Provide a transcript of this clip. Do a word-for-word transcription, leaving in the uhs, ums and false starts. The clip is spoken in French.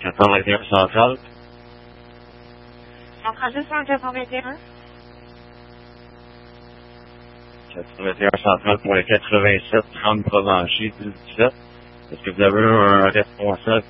quatre-vingt et un cent trente. Centrale deux cent quatre-vingt-un. quatre-vingt et un cent trente pour le quatre-vingt-sept trente Provencher dix-sept. Est-ce que vous avez un responsable